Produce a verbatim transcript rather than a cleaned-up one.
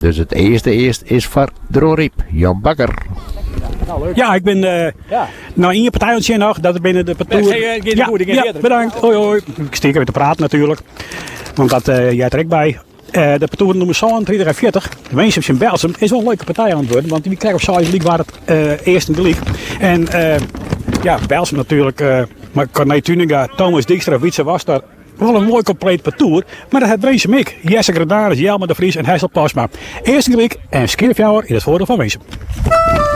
Dus het eerste eerst is voor Droriep, Jan Bakker. Ja, ik ben uh, ja. nou in je partij nog, dat er binnen de parcours... Ja, goed, ja, bedankt. Hoi hoi. Ik steek even te praten natuurlijk, want dat uh, jij trekt bij. Uh, de parcours nummer zevenenveertig, de Weensums in Belsum, is wel een leuke partij aan het worden, want die krijgen op Science League waar het uh, eerst in de league. En uh, ja, Belsum natuurlijk, uh, maar Corné Tuninga, Thomas Dijkstra, Wietse was daar. Wel een mooi compleet parcours, maar dat heeft Weensum ik. Jesse Gradaris, Jelmer de Vries en Hessel Pasma. Eerste week en Skirfjouwer in het voordeel van Weensum.